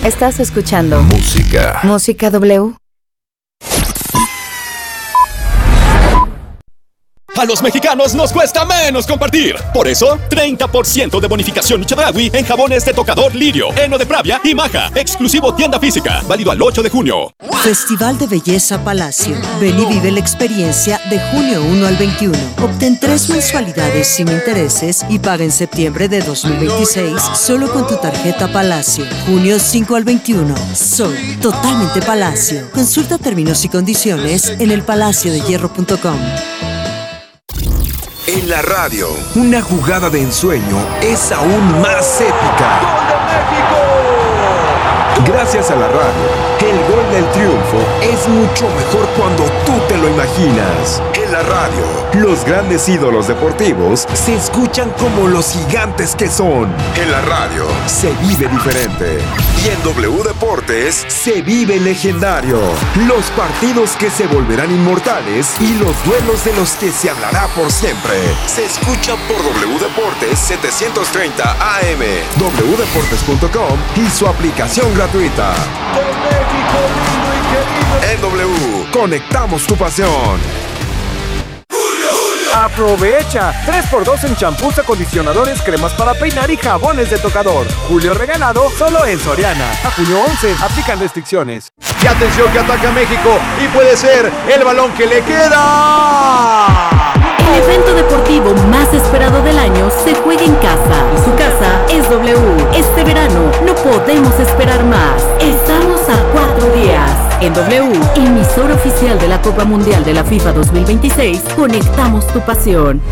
Estás escuchando Música W. A los mexicanos nos cuesta menos compartir. Por eso, 30% de bonificación Chedraui en jabones de tocador Lirio, Heno de Pravia y Maja. Exclusivo tienda física. Válido al 8 de junio. Festival de Belleza Palacio. Ven y vive la experiencia de junio 1 al 21. Obtén 3 mensualidades sin intereses y paga en septiembre de 2026 solo con tu tarjeta Palacio. Junio 5 al 21. Soy totalmente Palacio. Consulta términos y condiciones en elpalaciodehierro.com. En la radio, una jugada de ensueño es aún más épica. ¡Gol de México! Gracias a la radio, el gol del triunfo es mucho mejor cuando tú te lo imaginas. En la radio, los grandes ídolos deportivos se escuchan como los gigantes que son. En la radio, se vive diferente. Y en W Deportes, se vive legendario. Los partidos que se volverán inmortales y los duelos de los que se hablará por siempre. Se escucha por W Deportes 730 AM, wdeportes.com y su aplicación gratuita. En W, conectamos tu pasión. Aprovecha 3x2 en champús, acondicionadores, cremas para peinar y jabones de tocador. Julio regalado solo en Soriana. A junio 11, aplican restricciones. Y atención que ataca México y puede ser el balón que le queda. El evento deportivo más esperado del año se juega en casa y su casa es W. Este verano no podemos esperar más. Estamos a 4 días. En W, emisor oficial de la Copa Mundial de la FIFA 2026, conectamos tu pasión.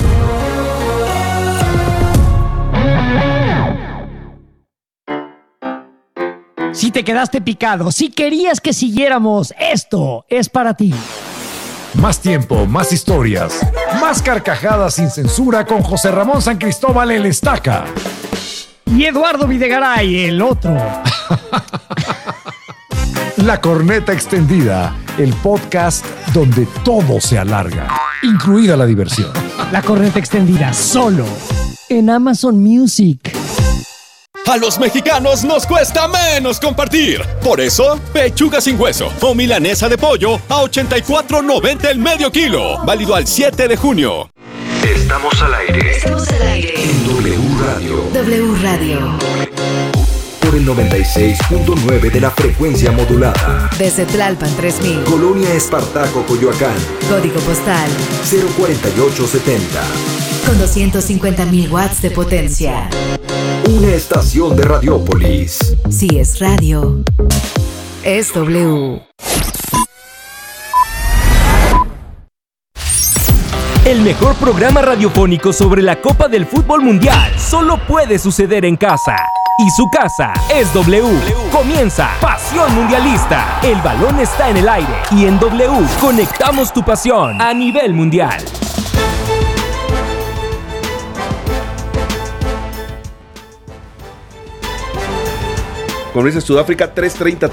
Si te quedaste picado, si querías que siguiéramos, esto es para ti. Más tiempo, más historias, más carcajadas sin censura con José Ramón San Cristóbal el Estaca. Y Eduardo Videgaray, el otro. La Corneta Extendida, el podcast donde todo se alarga, incluida la diversión. La Corneta Extendida, solo en Amazon Music. A los mexicanos nos cuesta menos compartir. Por eso, pechuga sin hueso o milanesa de pollo a $84.90 el medio kilo. Válido al 7 de junio. Estamos al aire. Estamos al aire. En W Radio. W Radio. Por el 96.9 de la frecuencia modulada. Desde Tlalpan 3000. Colonia Espartaco, Coyoacán. Código postal 04870. con 250.000 watts de potencia. Una estación de Radiópolis. Si es radio, es W. El mejor programa radiofónico sobre la Copa del Fútbol Mundial solo puede suceder en casa. Y su casa es W. Comienza Pasión Mundialista. El balón está en el aire. Y en W conectamos tu pasión a nivel mundial. Comienza Sudáfrica 3:30.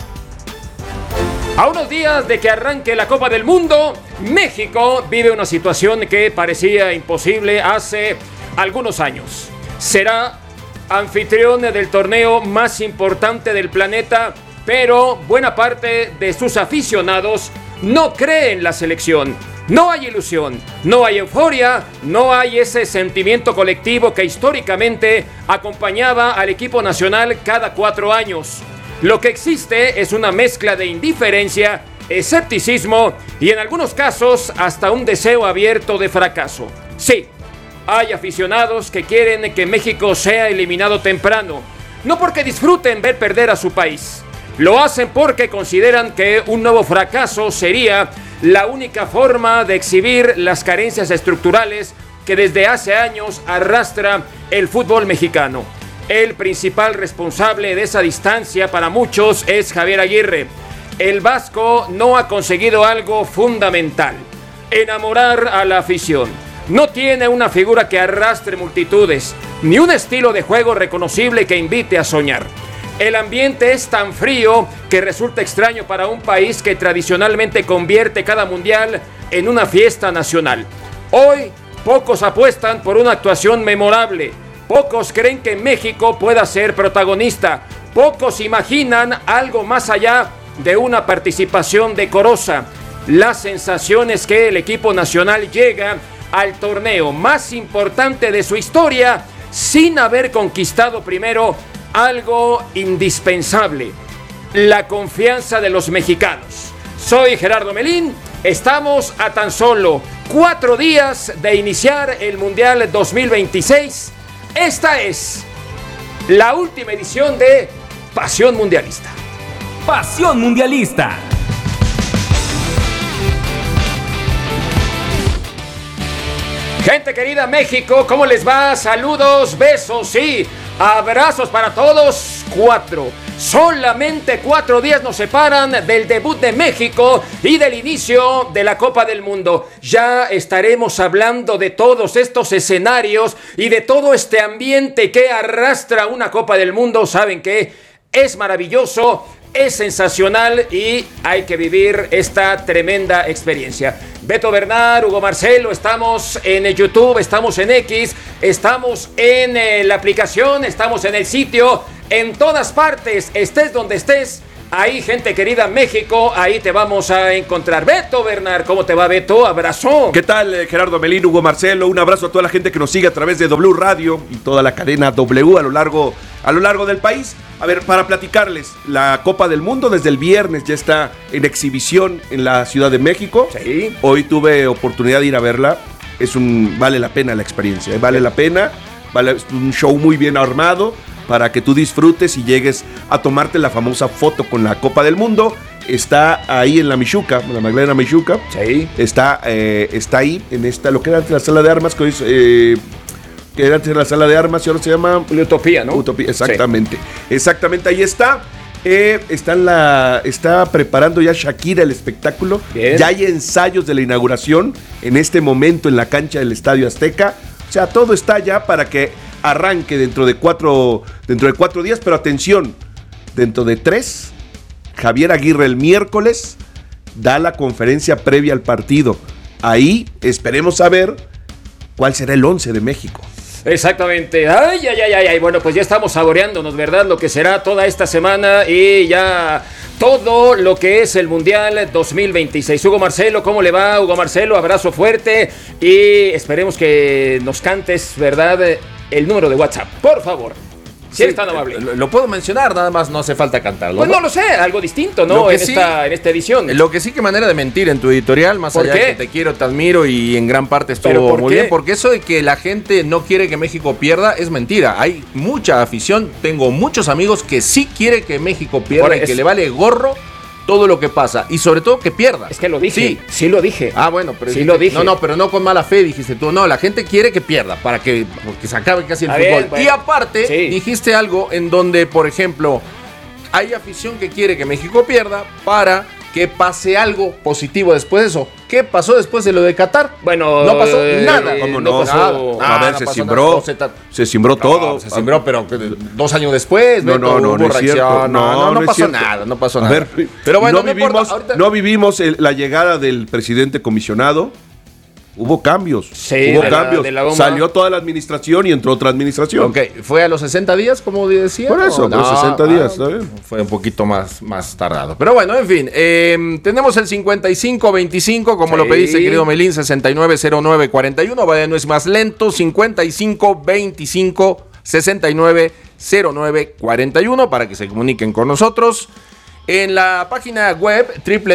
A unos días de que arranque la Copa del Mundo, México vive una situación que parecía imposible hace algunos años. Será anfitrión del torneo más importante del planeta, pero buena parte de sus aficionados no creen en la selección. No hay ilusión, no hay euforia, no hay ese sentimiento colectivo que históricamente acompañaba al equipo nacional cada 4 años. Lo que existe es una mezcla de indiferencia, escepticismo y en algunos casos hasta un deseo abierto de fracaso. Sí, hay aficionados que quieren que México sea eliminado temprano, no porque disfruten ver perder a su país. Lo hacen porque consideran que un nuevo fracaso sería la única forma de exhibir las carencias estructurales que desde hace años arrastra el fútbol mexicano. El principal responsable de esa distancia para muchos es Javier Aguirre. El vasco no ha conseguido algo fundamental: enamorar a la afición. No tiene una figura que arrastre multitudes, ni un estilo de juego reconocible que invite a soñar. El ambiente es tan frío que resulta extraño para un país que tradicionalmente convierte cada mundial en una fiesta nacional. Hoy, pocos apuestan por una actuación memorable. Pocos creen que México pueda ser protagonista. Pocos imaginan algo más allá de una participación decorosa. Las sensaciones que el equipo nacional llega al torneo más importante de su historia sin haber conquistado primero algo indispensable: la confianza de los mexicanos. Soy Gerardo Melín, estamos a tan solo 4 días de iniciar el Mundial 2026. Esta es la última edición de Pasión Mundialista. Pasión Mundialista. Gente querida México, ¿cómo les va? Saludos, besos y abrazos para todos. Solamente 4 días nos separan del debut de México y del inicio de la Copa del Mundo. Ya estaremos hablando de todos estos escenarios y de todo este ambiente que arrastra una Copa del Mundo. Saben que es maravilloso, es sensacional y hay que vivir esta tremenda experiencia. Beto Bernal, Hugo Marcelo, estamos en YouTube, estamos en X, estamos en la aplicación, estamos en el sitio, en todas partes, estés donde estés. Ahí, gente querida México, ahí te vamos a encontrar. Beto Bernal, ¿cómo te va, Beto? Abrazo. ¿Qué tal, Gerardo Melín, Hugo Marcelo? Un abrazo a toda la gente que nos sigue a través de W Radio y toda la cadena W a lo largo del país. A ver, para platicarles, la Copa del Mundo desde el viernes ya está en exhibición en la Ciudad de México. Sí. Hoy tuve oportunidad de ir a verla. Vale la pena la experiencia, vale la pena. Es un show muy bien armado para que tú disfrutes y llegues a tomarte la famosa foto con la Copa del Mundo. Está ahí en la Michuca, la Magdalena Michuca. Sí. Está ahí, en esta, lo que era antes la sala de armas, que era antes la sala de armas y ahora se llama Utopía, ¿no? Utopía, exactamente. Sí. Exactamente, ahí está. Está preparando ya Shakira el espectáculo. Bien. Ya hay ensayos de la inauguración en este momento en la cancha del Estadio Azteca. O sea, todo está ya para que arranque dentro de 4 días, pero atención, dentro de 3, Javier Aguirre el miércoles da la conferencia previa al partido. Ahí esperemos saber cuál será el 11 de México. Exactamente. Ay. Bueno, pues ya estamos saboreándonos, ¿verdad? Lo que será toda esta semana y ya todo lo que es el Mundial 2026. Hugo Marcelo, ¿cómo le va? Hugo Marcelo, abrazo fuerte y esperemos que nos cantes, ¿verdad? El número de WhatsApp, por favor. Si eres tan amable. Lo puedo mencionar, nada más no hace falta cantarlo. Pues no lo sé, algo distinto, ¿no? En esta edición. Lo que sí, que manera de mentir en tu editorial, más allá de que te quiero, te admiro y en gran parte estuvo muy bien. Porque eso de que la gente no quiere que México pierda es mentira. Hay mucha afición, tengo muchos amigos que sí quiere que México pierda y que le vale gorro todo lo que pasa, y sobre todo que pierda. Es que lo dije, sí lo dije. Ah, bueno, pero sí lo dije. No, pero no con mala fe, dijiste tú. No, la gente quiere que pierda porque se acabe casi el fútbol. Bueno, y aparte, dijiste algo en donde, por ejemplo, hay afición que quiere que México pierda para que pase algo positivo después de eso. ¿Qué pasó después de lo de Qatar? Bueno, no pasó nada. ¿Cómo no? A ver, se simbró todo. Se simbró, pero 2 años después. No es cierto. No pasó nada, no pasó nada. A ver, pero bueno, no vivimos la llegada del presidente comisionado. Hubo cambios. Sí, hubo cambios. Salió toda la administración y entró otra administración. Ok, ¿fue a los 60 días, como decía? Por eso, los 60 días, ¿está bien? Fue un poquito más tardado. Pero bueno, en fin, tenemos el 55-25, como lo pediste, querido Melín, 690941. Vaya, no es más lento, 55-25, 690941, para que se comuniquen con nosotros. En la página web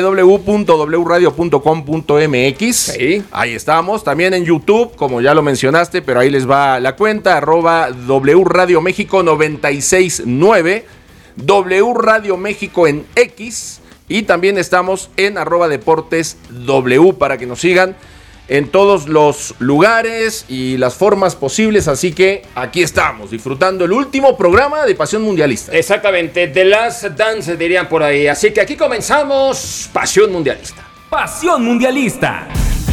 www.wradio.com.mx. Sí. Ahí estamos. También en YouTube, como ya lo mencionaste, pero ahí les va la cuenta, @W Radio México 969, W Radio México en X, y también estamos en @DeportesW para que nos sigan en todos los lugares y las formas posibles. Así que aquí estamos, disfrutando el último programa de Pasión Mundialista. Exactamente, The Last Dance dirían por ahí. Así que aquí comenzamos Pasión Mundialista. Pasión Mundialista.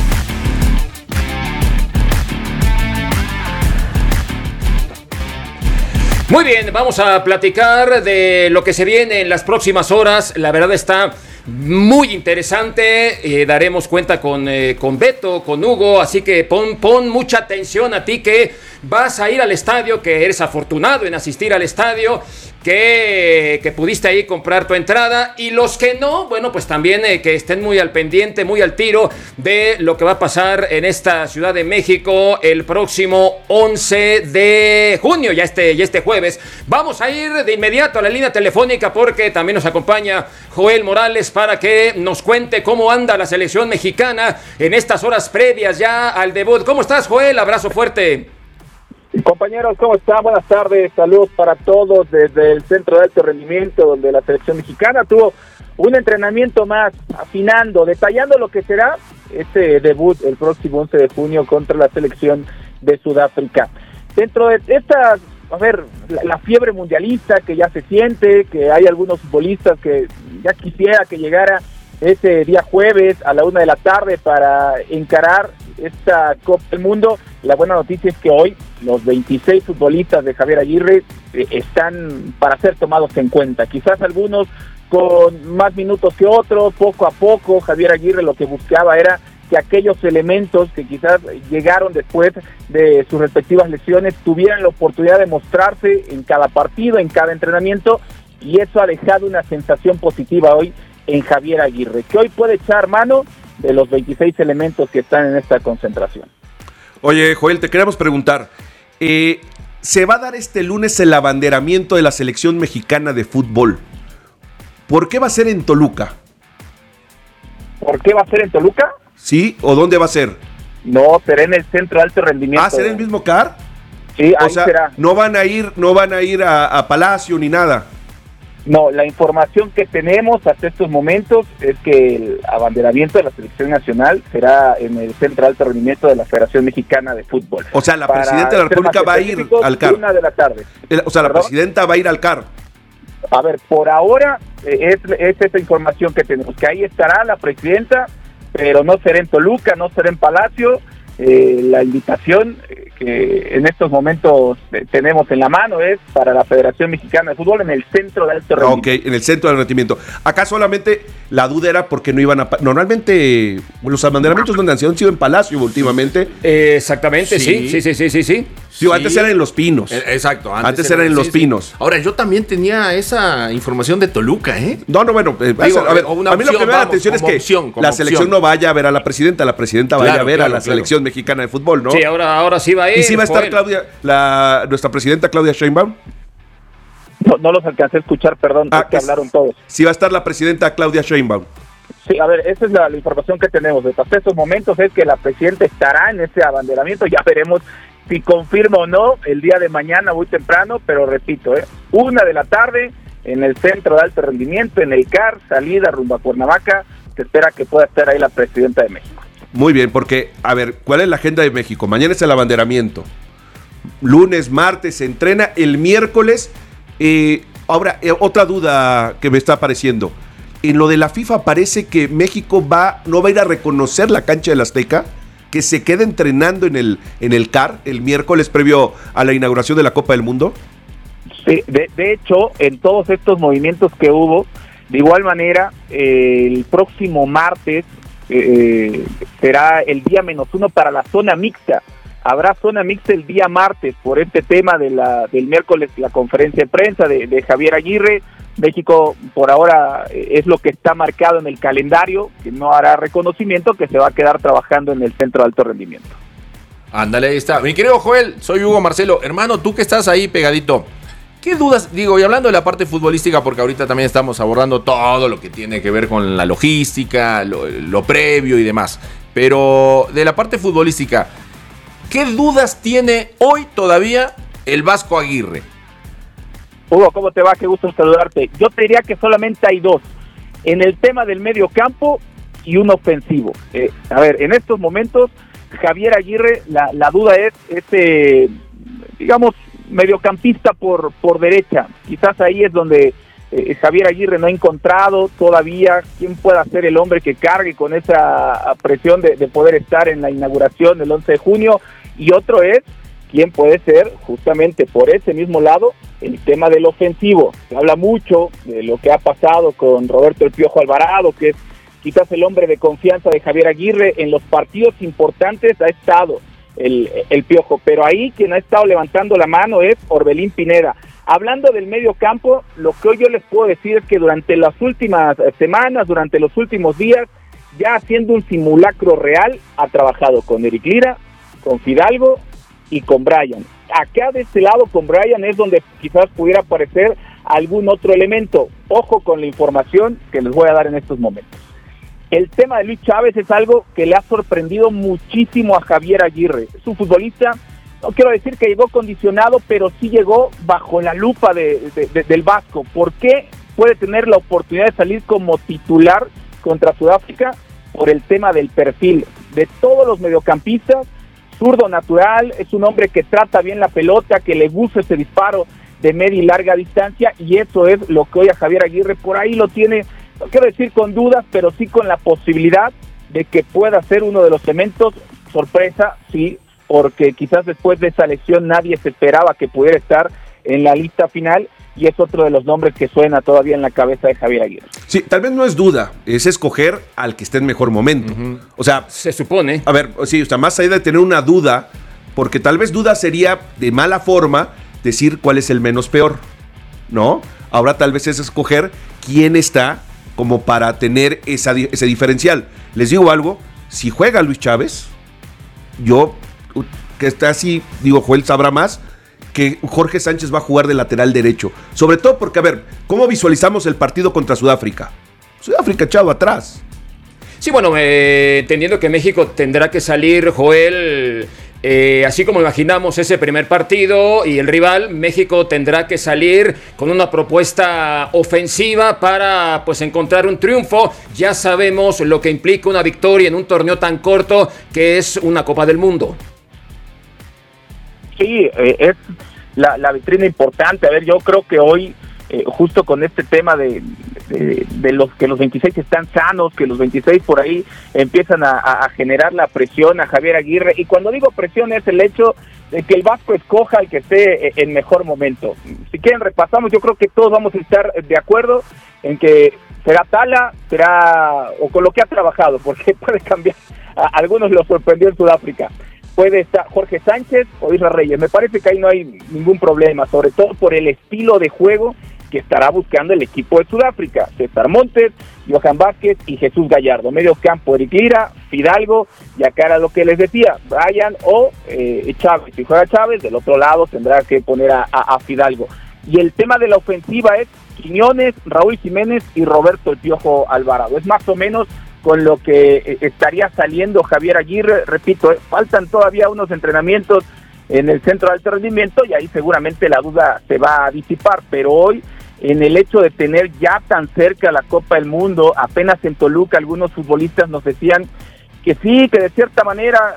Muy bien, vamos a platicar de lo que se viene en las próximas horas. La verdad está muy interesante. Daremos cuenta con Beto, con Hugo, así que pon mucha atención a ti que vas a ir al estadio, que eres afortunado en asistir al estadio, que pudiste ahí comprar tu entrada, y los que no, bueno, pues también que estén muy al pendiente, muy al tiro de lo que va a pasar en esta Ciudad de México el próximo 11 de junio, ya este jueves. Vamos a ir de inmediato a la línea telefónica porque también nos acompaña Joel Morales para que nos cuente cómo anda la selección mexicana en estas horas previas ya al debut. ¿Cómo estás, Joel? Abrazo fuerte. Compañeros, ¿cómo están? Buenas tardes, saludos para todos desde el Centro de Alto Rendimiento, donde la selección mexicana tuvo un entrenamiento más, afinando, detallando lo que será este debut el próximo 11 de junio contra la selección de Sudáfrica. Dentro de esta, la fiebre mundialista que ya se siente, que hay algunos futbolistas que ya quisiera que llegara ese día jueves a la 1 de la tarde para encarar esta Copa del Mundo. La buena noticia es que hoy los 26 futbolistas de Javier Aguirre están para ser tomados en cuenta. Quizás algunos con más minutos que otros, poco a poco. Javier Aguirre lo que buscaba era que aquellos elementos que quizás llegaron después de sus respectivas lesiones tuvieran la oportunidad de mostrarse en cada partido, en cada entrenamiento, y eso ha dejado una sensación positiva hoy en Javier Aguirre, que hoy puede echar mano de los 26 elementos que están en esta concentración. Oye, Joel, te queremos preguntar, se va a dar este lunes el abanderamiento de la selección mexicana de fútbol. ¿Por qué va a ser en Toluca? ¿Por qué va a ser en Toluca? Sí, ¿o dónde va a ser? No, será en el Centro de Alto Rendimiento. ¿Será el mismo CAR? Sí, o ahí sea, será. No van a ir a Palacio ni nada. No, la información que tenemos hasta estos momentos es que el abanderamiento de la selección nacional será en el Centro de Alto Rendimiento de la Federación Mexicana de Fútbol. O sea, la presidenta de la República va a ir al CAR. 1 de la tarde. O sea, la presidenta va a ir al CAR. A ver, por ahora es esta información que tenemos, que ahí estará la presidenta, pero no será en Toluca, no será en Palacio. La invitación que en estos momentos tenemos en la mano es para la Federación Mexicana de Fútbol en el Centro de Alto Rendimiento. Ok, en el Centro de Rendimiento. Acá solamente la duda era porque no iban a... Normalmente los abanderamientos donde han sido en Palacio últimamente. Exactamente, sí. Digo, antes eran en Los Pinos. Exacto. Antes eran en Los Pinos. Ahora, yo también tenía esa información de Toluca, ¿eh? No, bueno. A mí lo que me da la atención es que la selección no vaya a ver a la presidenta vaya a ver a la selección mexicana de fútbol, ¿no? Sí, ahora sí va a ir. ¿Y sí va a estar nuestra presidenta Claudia Sheinbaum? No los alcancé a escuchar, perdón, que hablaron todos. Sí va a estar la presidenta Claudia Sheinbaum. Sí, a ver, esa es la información que tenemos. Hasta estos momentos es que la presidenta estará en ese abanderamiento. Ya veremos si confirma o no el día de mañana muy temprano, pero repito, 1 de la tarde en el Centro de Alto Rendimiento, en el CAR, salida rumbo a Cuernavaca. Se espera que pueda estar ahí la presidenta de México. Muy bien, porque, a ver, ¿cuál es la agenda de México? Mañana es el abanderamiento. Lunes, martes se entrena, el miércoles. Ahora, otra duda que me está apareciendo. En lo de la FIFA parece que México no va a ir a reconocer la cancha del Azteca, que se quede entrenando en el CAR el miércoles previo a la inauguración de la Copa del Mundo. Sí, de hecho, en todos estos movimientos que hubo, de igual manera, el próximo martes será el día -1 para la zona mixta. Habrá zona mixta el día martes por este tema del miércoles, la conferencia de prensa de Javier Aguirre. México por ahora es lo que está marcado en el calendario, que no hará reconocimiento, que se va a quedar trabajando en el Centro de Alto Rendimiento. Ándale, ahí está. Mi querido Joel, soy Hugo Marcelo. Hermano, tú que estás ahí pegadito, ¿qué dudas? Digo, y hablando de la parte futbolística, porque ahorita también estamos abordando todo lo que tiene que ver con la logística, lo previo y demás. Pero de la parte futbolística, ¿qué dudas tiene hoy todavía el Vasco Aguirre? Hugo, ¿cómo te va? Qué gusto saludarte. Yo te diría que solamente hay dos. En el tema del medio campo y un ofensivo. A ver, en estos momentos, Javier Aguirre, la duda es digamos, mediocampista por derecha. Quizás ahí es donde Javier Aguirre no ha encontrado todavía quién pueda ser el hombre que cargue con esa presión de poder estar en la inauguración del 11 de junio. Y otro es quién puede ser, justamente por ese mismo lado, el tema del ofensivo. Se habla mucho de lo que ha pasado con Roberto El Piojo Alvarado, que es quizás el hombre de confianza de Javier Aguirre. En los partidos importantes ha estado el Piojo, pero ahí quien ha estado levantando la mano es Orbelín Pineda. Hablando del medio campo, lo que hoy yo les puedo decir es que durante las últimas semanas, durante los últimos días, ya haciendo un simulacro real, ha trabajado con Eric Lira, con Fidalgo y con Brian. Acá de este lado con Brian es donde quizás pudiera aparecer algún otro elemento. Ojo con la información que les voy a dar en estos momentos. El tema de Luis Chávez es algo que le ha sorprendido muchísimo a Javier Aguirre. Es un futbolista, no quiero decir que llegó condicionado, pero sí llegó bajo la lupa del Vasco. ¿Por qué puede tener la oportunidad de salir como titular contra Sudáfrica? Por el tema del perfil de todos los mediocampistas, zurdo natural, es un hombre que trata bien la pelota, que le gusta ese disparo de media y larga distancia, y eso es lo que hoy a Javier Aguirre por ahí lo tiene, no quiero decir con dudas, pero sí con la posibilidad de que pueda ser uno de los elementos sorpresa, sí, porque quizás después de esa lesión nadie se esperaba que pudiera estar en la lista final, y es otro de los nombres que suena todavía en la cabeza de Javier Aguirre. Sí, tal vez no es duda, es escoger al que esté en mejor momento. O sea, se supone. A ver, sí, o sea, más allá de tener una duda, porque tal vez duda sería de mala forma decir cuál es el menos peor, ¿no? Ahora tal vez es escoger quién está como para tener ese diferencial. Les digo algo, si juega Luis Chávez, yo, que está así, digo, Joel sabrá más, que Jorge Sánchez va a jugar de lateral derecho. Sobre todo porque, a ver, ¿cómo visualizamos el partido contra Sudáfrica? Sudáfrica echado atrás. Sí, bueno, entendiendo que México tendrá que salir, Joel, así como imaginamos ese primer partido y el rival, México tendrá que salir con una propuesta ofensiva para pues encontrar un triunfo. Ya sabemos lo que implica una victoria en un torneo tan corto que es una Copa del Mundo. Sí, es la vitrina importante. A ver, yo creo que hoy, justo con este tema de los que los 26 están sanos, que los 26 por ahí empiezan a generar la presión a Javier Aguirre, y cuando digo presión es el hecho de que el Vasco escoja al que esté en mejor momento. Si quieren repasamos, yo creo que todos vamos a estar de acuerdo en que será Tala, será o con lo que ha trabajado, porque puede cambiar. A algunos lo sorprendió en Sudáfrica. Puede estar Jorge Sánchez o Isra Reyes. Me parece que ahí no hay ningún problema, sobre todo por el estilo de juego que estará buscando el equipo de Sudáfrica. César Montes, Johan Vázquez y Jesús Gallardo. Medio campo, Eric Lira, Fidalgo, y acá era lo que les decía, Brian o Chávez. Si juega Chávez, del otro lado tendrá que poner a Fidalgo. Y el tema de la ofensiva es Quiñones, Raúl Jiménez y Roberto El Piojo Alvarado. Es más o menos con lo que estaría saliendo Javier Aguirre. Repito, faltan todavía unos entrenamientos en el centro de alto rendimiento y ahí seguramente la duda se va a disipar, pero hoy en el hecho de tener ya tan cerca la Copa del Mundo, apenas en Toluca algunos futbolistas nos decían que sí, que de cierta manera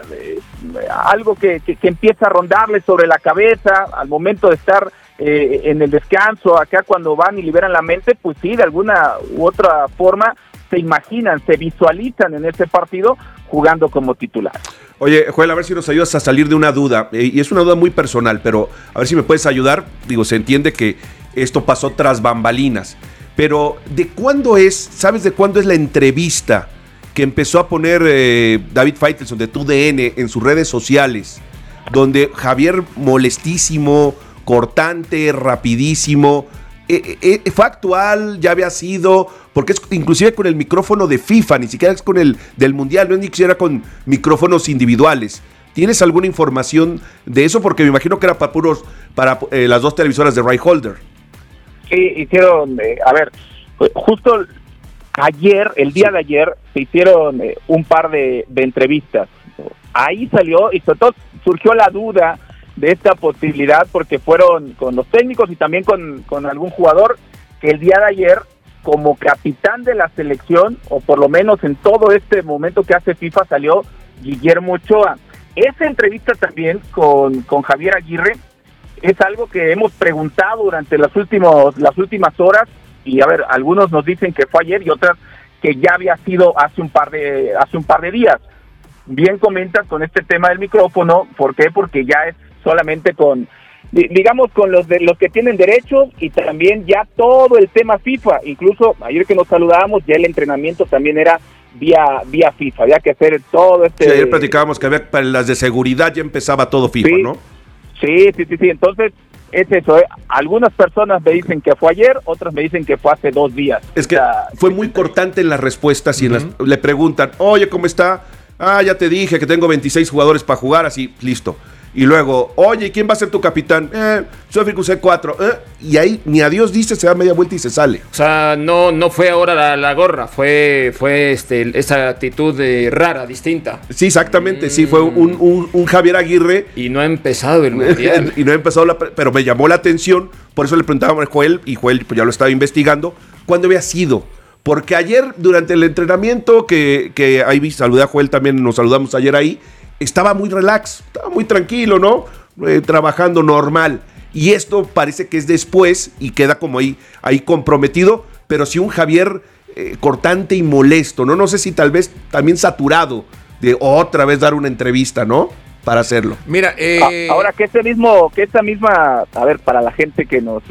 algo que empieza a rondarles sobre la cabeza al momento de estar en el descanso, acá cuando van y liberan la mente, pues sí, de alguna u otra forma se imaginan, se visualizan en ese partido jugando como titular. Oye, Joel, a ver si nos ayudas a salir de una duda, y es una duda muy personal, pero a ver si me puedes ayudar. Digo, se entiende que esto pasó tras bambalinas, pero ¿de cuándo es, sabes de cuándo es la entrevista que empezó a poner David Faitelson de TUDN en sus redes sociales, donde Javier molestísimo, cortante, rapidísimo, fue actual, ya había sido, porque es inclusive con el micrófono de FIFA, ni siquiera es con el del Mundial, no es ni siquiera con micrófonos individuales? ¿Tienes alguna información de eso? Porque me imagino que era para las dos televisoras de Ray Holder. Sí, hicieron, a ver, justo ayer, el día de ayer, se hicieron un par de entrevistas. Ahí salió, y sobre todo surgió la duda de esta posibilidad, porque fueron con los técnicos y también con algún jugador, que el día de ayer, como capitán de la selección, o por lo menos en todo este momento que hace FIFA, salió Guillermo Ochoa. Esa entrevista también con Javier Aguirre es algo que hemos preguntado durante las últimas horas, y a ver, algunos nos dicen que fue ayer y otras que ya había sido hace un par de días. Bien comentas con este tema del micrófono, ¿por qué? Porque ya es solamente con, digamos, con los que tienen derechos, y también ya todo el tema FIFA. Incluso ayer que nos saludábamos, ya el entrenamiento también era vía FIFA, había que hacer todo este... Sí, ayer platicábamos que había para las de seguridad, ya empezaba todo FIFA, sí, ¿no? Sí, entonces es eso, algunas personas me dicen que fue ayer, otras me dicen que fue hace 2 días. Es que fue muy cortante en las respuestas y le preguntan, oye, ¿cómo está? Ya te dije que tengo 26 jugadores para jugar, así, listo. Y luego, oye, ¿quién va a ser tu capitán? Soy Ficusé 4. Y ahí ni adiós dice, se da media vuelta y se sale. O sea, no fue ahora la gorra, fue esa actitud rara, distinta. Sí, exactamente, sí, fue un Javier Aguirre. Y no ha empezado el Mundial. Y no ha empezado, pero me llamó la atención, por eso le preguntábamos a Joel, y Joel pues, ya lo estaba investigando, ¿cuándo había sido? Porque ayer, durante el entrenamiento, que ahí saludé a Joel también, nos saludamos ayer ahí, estaba muy relax, estaba muy tranquilo, ¿no? Trabajando normal. Y esto parece que es después y queda como ahí comprometido, pero sí un Javier cortante y molesto, ¿no? No sé si tal vez también saturado de otra vez dar una entrevista, ¿no? Para hacerlo. Mira, ahora que esa misma, a ver, para la gente que nos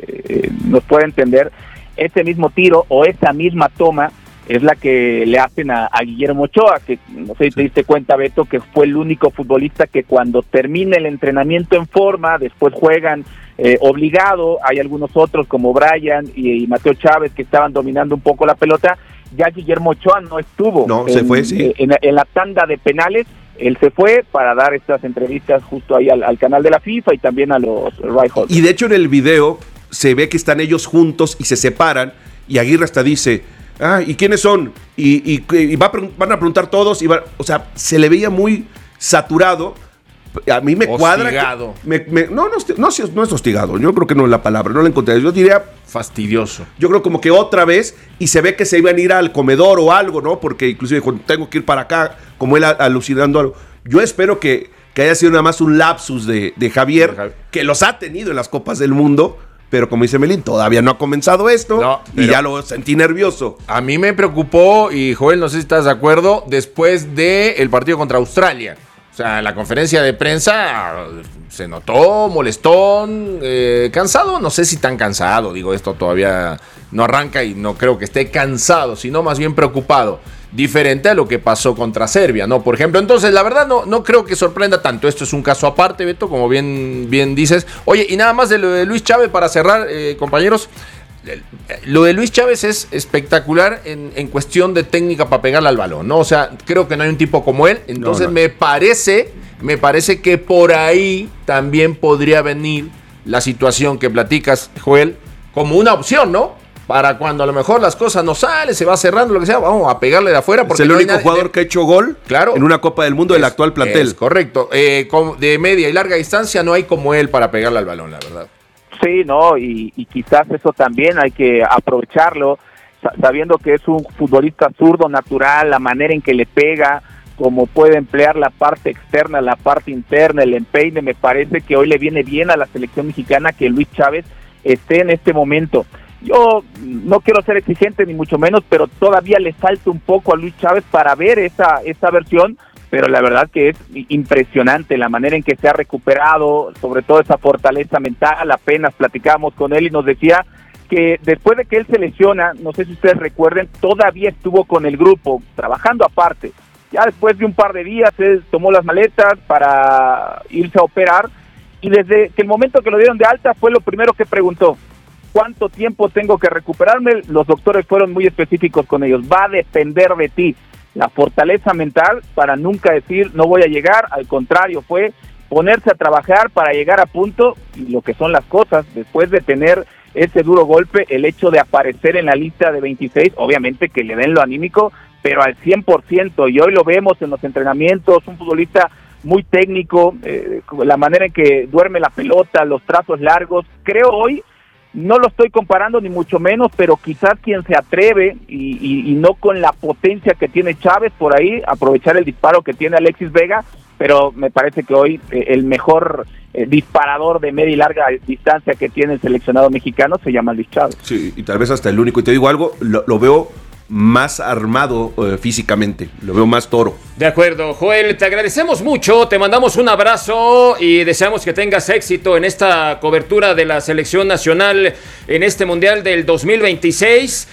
puede entender, ese mismo tiro o esa misma toma es la que le hacen a Guillermo Ochoa, que no sé si te diste cuenta, Beto, que fue el único futbolista que cuando termina el entrenamiento en forma, después juegan obligado. Hay algunos otros como Brian y Mateo Chávez que estaban dominando un poco la pelota. Ya Guillermo Ochoa no estuvo. No, se fue, sí. En la tanda de penales, él se fue para dar estas entrevistas justo ahí al canal de la FIFA y también a los Right. Y de hecho en el video se ve que están ellos juntos y se separan y Aguirre hasta dice... ¿y quiénes son? Y van a preguntar todos. O sea, se le veía muy saturado. A mí me cuadra. Hostigado. No es hostigado. Yo creo que no es la palabra. No la encontré. Yo diría. Fastidioso. Yo creo como que otra vez. Y se ve que se iban a ir al comedor o algo, ¿no? Porque inclusive dijo, tengo que ir para acá. Como él alucinando algo. Yo espero que haya sido nada más un lapsus de Javier. Que los ha tenido en las Copas del Mundo. Pero como dice Melín, todavía no ha comenzado esto y ya lo sentí nervioso. A mí me preocupó, y Joel, no sé si estás de acuerdo, después del partido contra Australia. O sea, la conferencia de prensa se notó molestón, cansado, no sé si tan cansado, digo, esto todavía no arranca y no creo que esté cansado, sino más bien preocupado. Diferente a lo que pasó contra Serbia, ¿no? Por ejemplo, entonces, la verdad no creo que sorprenda tanto. Esto es un caso aparte, Beto, como bien dices. Oye, y nada más de lo de Luis Chávez para cerrar, compañeros. Lo de Luis Chávez es espectacular en cuestión de técnica para pegarle al balón, ¿no? O sea, creo que no hay un tipo como él. Entonces, me parece que por ahí también podría venir la situación que platicas, Joel, como una opción, ¿no? Para cuando a lo mejor las cosas no salen, se va cerrando, lo que sea, vamos a pegarle de afuera. Porque es el único jugador que ha hecho gol en una Copa del Mundo del actual plantel. Es correcto. De media y larga distancia no hay como él para pegarle al balón, la verdad. Sí, no, y quizás eso también hay que aprovecharlo, sabiendo que es un futbolista zurdo natural, la manera en que le pega, como puede emplear la parte externa, la parte interna, el empeine. Me parece que hoy le viene bien a la selección mexicana que Luis Chávez esté en este momento. Yo no quiero ser exigente ni mucho menos, pero todavía le falta un poco a Luis Chávez para ver esa versión, pero la verdad que es impresionante la manera en que se ha recuperado, sobre todo esa fortaleza mental. Apenas platicábamos con él y nos decía que después de que él se lesiona, no sé si ustedes recuerden, todavía estuvo con el grupo, trabajando aparte. Ya después de un par de días, él tomó las maletas para irse a operar, y desde que el momento que lo dieron de alta fue lo primero que preguntó: ¿cuánto tiempo tengo que recuperarme? Los doctores fueron muy específicos con ellos. Va a depender de ti. La fortaleza mental para nunca decir no voy a llegar, al contrario, fue ponerse a trabajar para llegar a punto, y lo que son las cosas, después de tener ese duro golpe, el hecho de aparecer en la lista de 26, obviamente que le den lo anímico, pero al 100%, y hoy lo vemos en los entrenamientos, un futbolista muy técnico, la manera en que duerme la pelota, los trazos largos. Creo hoy, no lo estoy comparando ni mucho menos, pero quizás quien se atreve y no con la potencia que tiene Chávez por ahí, aprovechar el disparo que tiene Alexis Vega, pero me parece que hoy el mejor disparador de media y larga distancia que tiene el seleccionado mexicano se llama Luis Chávez. Sí, y tal vez hasta el único. Y te digo algo, lo veo más armado físicamente, lo veo más toro. De acuerdo, Joel, te agradecemos mucho, te mandamos un abrazo y deseamos que tengas éxito en esta cobertura de la selección nacional en este Mundial del 2026.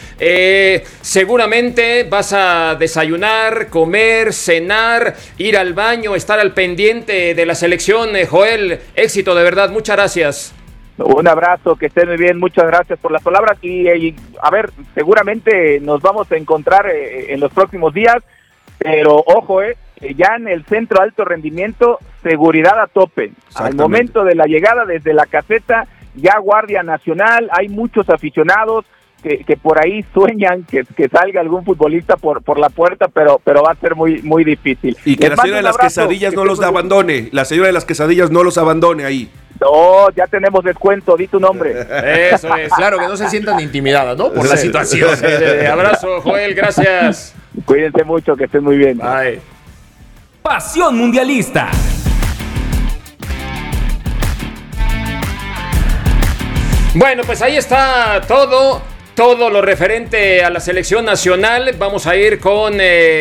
Seguramente vas a desayunar, comer, cenar, ir al baño, estar al pendiente de la selección. Joel, éxito de verdad, muchas gracias. Un abrazo, que estén muy bien, muchas gracias por las palabras y a ver, seguramente nos vamos a encontrar en los próximos días, pero ojo, ya en el centro de alto rendimiento, seguridad a tope. Al momento de la llegada desde la caseta, ya Guardia Nacional, hay muchos aficionados que por ahí sueñan que salga algún futbolista por la puerta, pero va a ser muy muy difícil. Y que la señora de las quesadillas no los abandone, la señora de las quesadillas no los abandone ahí. No, ya tenemos descuento, di tu nombre. Eso es, claro, que no se sientan intimidadas, ¿no? Por la situación. Abrazo, Joel, gracias. Cuídense mucho, que estén muy bien. Bye. Pasión Mundialista. Bueno, pues ahí está todo lo referente a la selección nacional. Vamos a ir con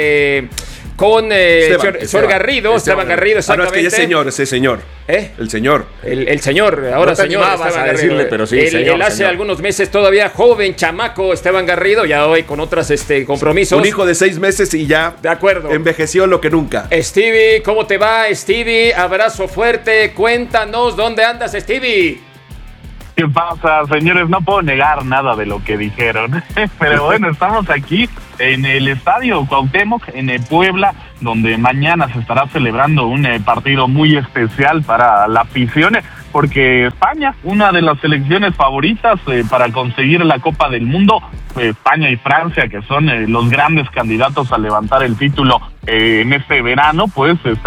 Esteban Garrido, exactamente. No, es que ya ese señor. El señor. El señor, ahora no te señor animabas Esteban a decirle, Garrido. pero sí, Él hace algunos meses todavía joven, chamaco Esteban Garrido, ya hoy con otras compromisos. Un hijo de 6 meses y ya de acuerdo. Envejeció lo que nunca. Stevie, ¿cómo te va, Stevie? Abrazo fuerte, cuéntanos, ¿dónde andas, Stevie? ¿Qué pasa, señores? No puedo negar nada de lo que dijeron, pero bueno, estamos aquí en el Estadio Cuauhtémoc, en Puebla, donde mañana se estará celebrando un partido muy especial para la afición, porque España, una de las selecciones favoritas para conseguir la Copa del Mundo, España y Francia, que son los grandes candidatos a levantar el título en este verano, pues está